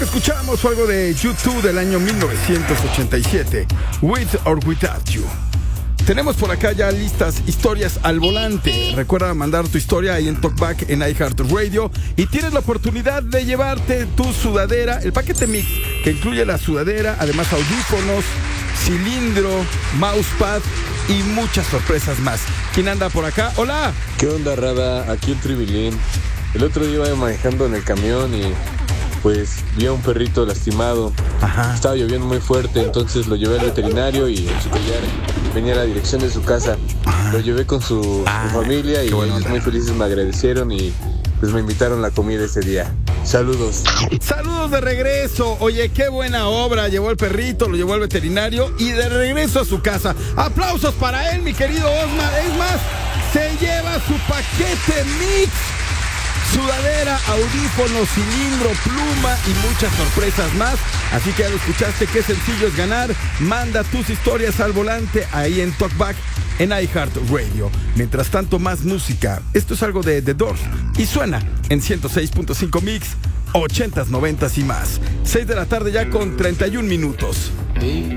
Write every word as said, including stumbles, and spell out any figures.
que escuchamos fue algo de U dos del año mil novecientos ochenta y siete, With or Without You. Tenemos por acá ya listas historias al volante. Recuerda mandar tu historia ahí en Talkback en iHeartRadio y tienes la oportunidad de llevarte tu sudadera, el paquete mix que incluye la sudadera, además audífonos, cilindro, mousepad y muchas sorpresas más. ¿Quién anda por acá? ¡Hola! ¿Qué onda, Rada? Aquí el Tribilín. El otro día iba manejando en el camión y pues vi a un perrito lastimado. Ajá. Estaba lloviendo muy fuerte, entonces lo llevé al veterinario y en su collar venía la dirección de su casa. Ajá. Lo llevé con su, ah, su familia y bueno, ellos muy felices me agradecieron y pues me invitaron la comida ese día. Saludos. Saludos de regreso. Oye, qué buena obra. Llevó el perrito, lo llevó al veterinario y de regreso a su casa. Aplausos para él, mi querido Osmar. Es más, se lleva su paquete mix. Sudadera, audífonos, cilindro, pluma y muchas sorpresas más. Así que ya lo escuchaste, qué sencillo es ganar. Manda tus historias al volante ahí en Talkback en iHeartRadio. Mientras tanto, más música. Esto es algo de The Doors y suena en ciento seis punto cinco Mix, ochentas, noventas y más. seis de la tarde ya con treinta y un minutos.